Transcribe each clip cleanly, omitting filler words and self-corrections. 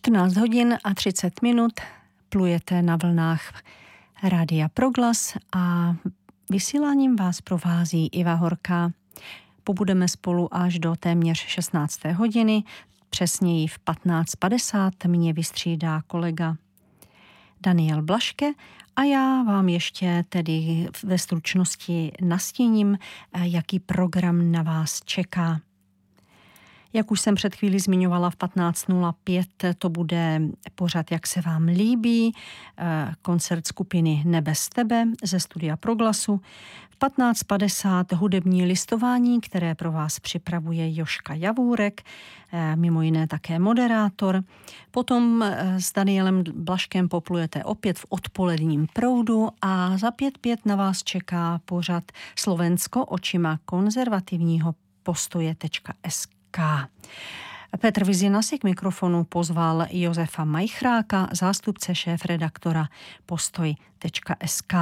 14 hodin a 30 minut plujete na vlnách Rádia Proglas a vysíláním vás provází Iva Horká. Pobudeme spolu až do téměř 16. hodiny, přesněji v 15:50 mě vystřídá kolega Daniel Blaške a já vám ještě tedy ve stručnosti nastíním, jaký program na vás čeká. Jak už jsem před chvílí zmiňovala, v 15:05 to bude pořad Jak se vám líbí, koncert skupiny Nebe z tebe ze studia Proglasu. V 15:50 hudební listování, které pro vás připravuje Jožka Javůrek, mimo jiné také moderátor. Potom s Danielem Blaškem poplujete opět v odpoledním proudu a za 5:05 na vás čeká pořad Slovensko očima konzervativního postoje.sk. Petr Vizina si k mikrofonu pozval Josefa Majchráka, zástupce šéfredaktora postoj.sk.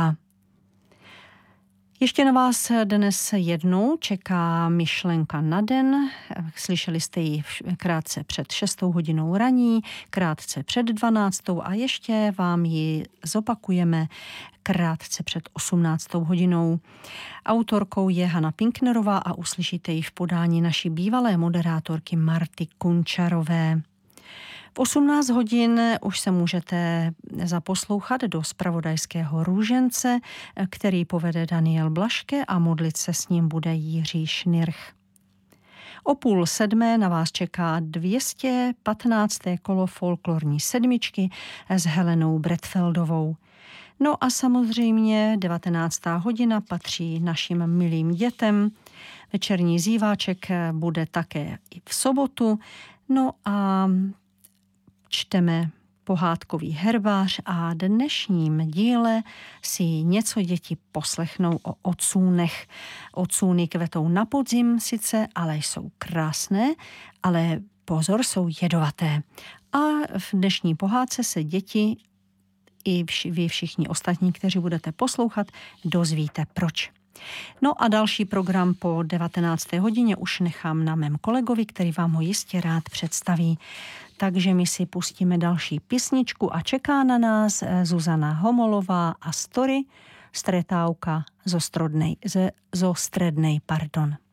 Ještě na vás dnes jednou čeká myšlenka na den. Slyšeli jste ji krátce před 6 hodinou raní, krátce před 12 a ještě vám ji zopakujeme krátce před 18 hodinou. Autorkou je Hana Pinknerová a uslyšíte ji v podání naší bývalé moderátorky Marty Kunčarové. V 18 hodin už se můžete zaposlouchat do zpravodajského růžence, který povede Daniel Blaške a modlit se s ním bude Jiří Šnirch. O 6:30 na vás čeká 215. kolo folklorní sedmičky s Helenou Bretfeldovou. No a samozřejmě 19. hodina patří našim milým dětem. Večerní zíváček bude také i v sobotu. No a čteme pohádkový herbář a dnešním díle si něco děti poslechnou o ocůnech. Ocůny kvetou na podzim sice, ale jsou krásné, ale pozor, jsou jedovaté. A v dnešní pohádce se děti i vy všichni ostatní, kteří budete poslouchat, dozvíte proč. No a další program po 19. hodině už nechám na mém kolegovi, který vám ho jistě rád představí. Takže my si pustíme další písničku a čeká na nás Zuzana Homolová a Story, Stretávka zo Strednej, pardon.